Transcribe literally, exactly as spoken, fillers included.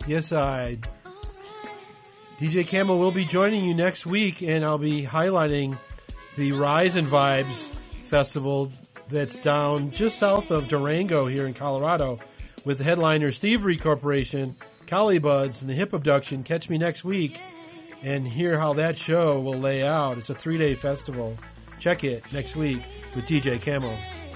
Yes, I. D J Camo will be joining you next week, and I'll be highlighting the Rise and Vibes Festival that's down just south of Durango here in Colorado with the headliners Thievery Corporation, Collie Buds, and the Hip Abduction. Catch me next week and hear how that show will lay out. It's a three-day festival. Check it next week with D J Camo.